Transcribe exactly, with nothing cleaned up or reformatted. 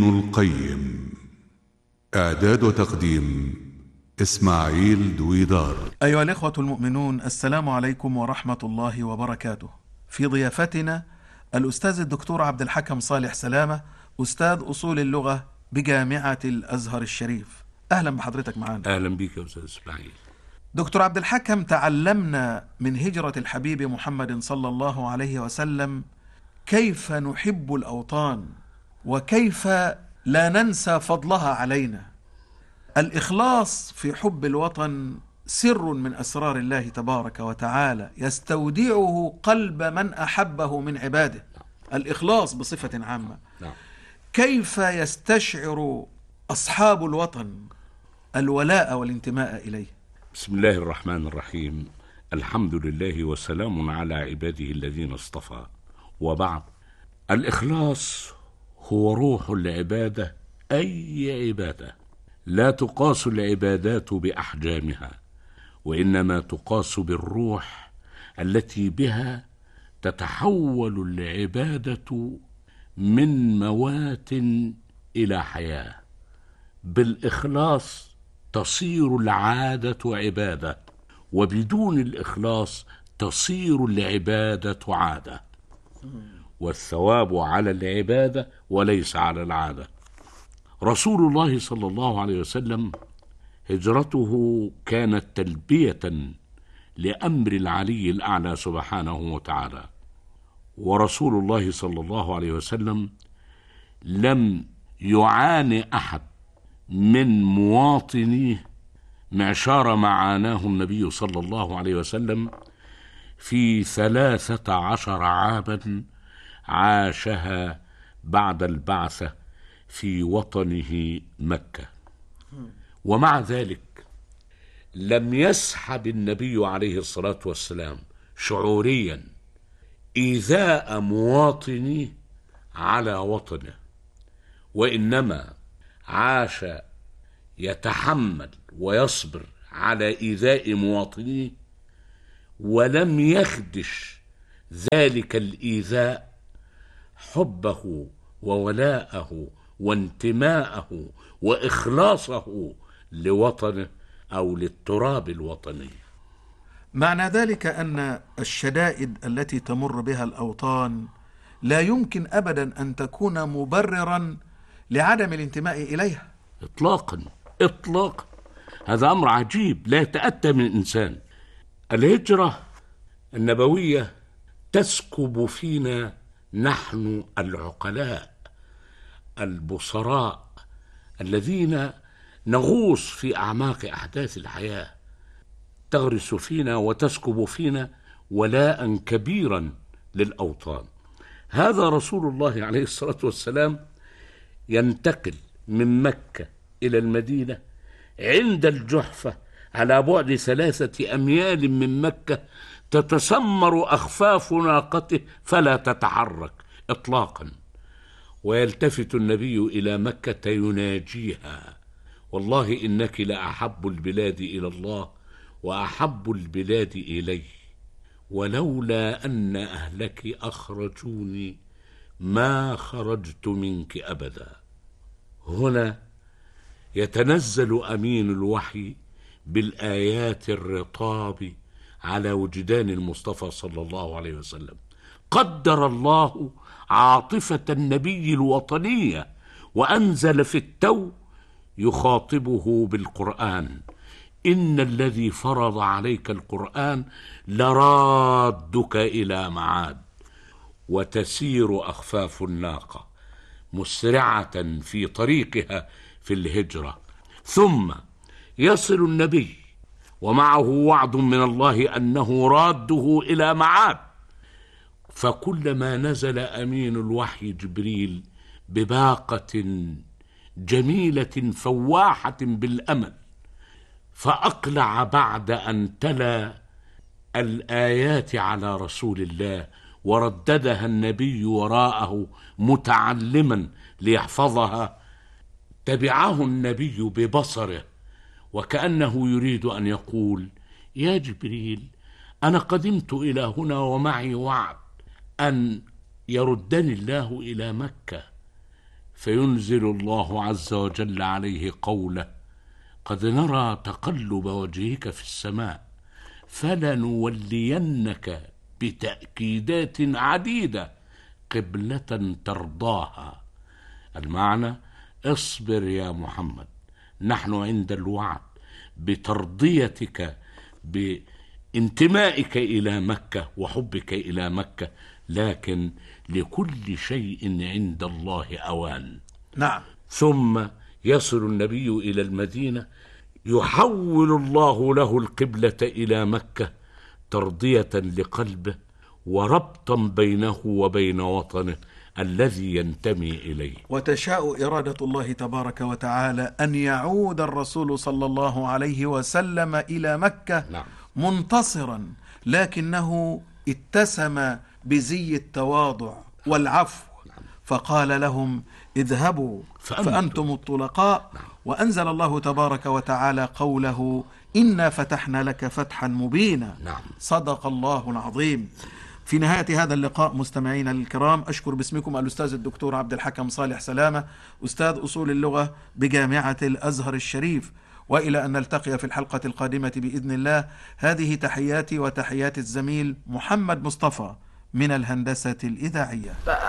القيم. إعداد وتقديم إسماعيل دويدار. أيها الإخوة المؤمنون، السلام عليكم ورحمة الله وبركاته. في ضيافتنا الأستاذ الدكتور عبد الحكم صالح سلامة، أستاذ أصول اللغة بجامعة الأزهر الشريف. أهلا بحضرتك معنا. أهلا بك يا أستاذ إسماعيل. دكتور عبد الحكم، تعلمنا من هجرة الحبيب محمد صلى الله عليه وسلم كيف نحب الأوطان وكيف لا ننسى فضلها علينا. الإخلاص في حب الوطن سر من أسرار الله تبارك وتعالى يستودعه قلب من أحبه من عباده. الإخلاص بصفة عامة. كيف يستشعر أصحاب الوطن الولاء والانتماء إليه؟ بسم الله الرحمن الرحيم. الحمد لله وسلام على عباده الذين اصطفى، وبعد. الإخلاص هو روح العبادة. أي عبادة لا تقاس العبادات بأحجامها، وإنما تقاس بالروح التي بها تتحول العبادة من موات إلى حياة. بالإخلاص تصير العادة عبادة، وبدون الإخلاص تصير العبادة عادة، والثواب على العبادة وليس على العادة. رسول الله صلى الله عليه وسلم هجرته كانت تلبية لأمر العلي الأعلى سبحانه وتعالى، ورسول الله صلى الله عليه وسلم لم يعاني أحد من مواطنيه معشار ما عاناه النبي صلى الله عليه وسلم في ثلاثة عشر عاما عاشها بعد البعثة في وطنه مكة. ومع ذلك لم يسحب النبي عليه الصلاة والسلام شعوريا إيذاء مواطنيه على وطنه، وإنما عاش يتحمل ويصبر على إيذاء مواطنيه، ولم يخدش ذلك الإيذاء حبه وولاءه وانتماءه وإخلاصه لوطنه أو للتراب الوطني. معنى ذلك أن الشدائد التي تمر بها الأوطان لا يمكن أبدا أن تكون مبررا لعدم الانتماء إليها إطلاقا إطلاقا. هذا أمر عجيب لا يتأتى من إنسان. الهجرة النبوية تسكب فينا نحن العقلاء البصراء الذين نغوص في أعماق أحداث الحياة، تغرس فينا وتسكب فينا ولاء كبيرا للأوطان. هذا رسول الله عليه الصلاة والسلام ينتقل من مكة إلى المدينة عند الجحفة على بعد ثلاثة أميال من مكة، تتسمر أخفاف ناقته فلا تتحرك إطلاقا، ويلتفت النبي إلى مكة يناجيها: والله إنك لأحب البلاد إلى الله وأحب البلاد إلي، ولولا أن أهلك أخرجوني ما خرجت منك أبدا. هنا يتنزل أمين الوحي بالآيات الرطاب على وجدان المصطفى صلى الله عليه وسلم. قدر الله عاطفة النبي الوطنية وأنزل في التو يخاطبه بالقرآن: إن الذي فرض عليك القرآن لرادك إلى معاد. وتسير أخفاف الناقة مسرعة في طريقها في الهجرة، ثم يصل النبي ومعه وعد من الله أنه راده إلى معاد. فكلما نزل أمين الوحي جبريل بباقة جميلة فواحة بالأمل، فأقلع بعد أن تلا الآيات على رسول الله ورددها النبي وراءه متعلما ليحفظها، تبعه النبي ببصره وكأنه يريد أن يقول: يا جبريل، أنا قدمت إلى هنا ومعي وعد أن يردني الله إلى مكة، فينزل الله عز وجل عليه قوله: قد نرى تقلب وجهك في السماء فلنولينك بتأكيدات عديدة قبلة ترضاها. المعنى: اصبر يا محمد، نحن عند الوعد بترضيتك بانتمائك إلى مكة وحبك إلى مكة، لكن لكل شيء عند الله أوان. نعم. ثم يصل النبي إلى المدينة، يحول الله له القبلة إلى مكة ترضية لقلبه وربطا بينه وبين وطنه الذي ينتمي إليه. وتشاء إرادة الله تبارك وتعالى أن يعود الرسول صلى الله عليه وسلم إلى مكة نعم. منتصرا، لكنه اتسم بزي التواضع والعفو، فقال لهم: اذهبوا فأنتم الطلقاء. وأنزل الله تبارك وتعالى قوله: إنا فتحنا لك فتحا مبينا. صدق الله العظيم. في نهاية هذا اللقاء مستمعينا الكرام، أشكر باسمكم الأستاذ الدكتور عبد الحكم صالح سلامة، أستاذ أصول اللغة بجامعة الأزهر الشريف، وإلى أن نلتقي في الحلقة القادمة بإذن الله. هذه تحياتي وتحيات الزميل محمد مصطفى من الهندسة الإذاعية.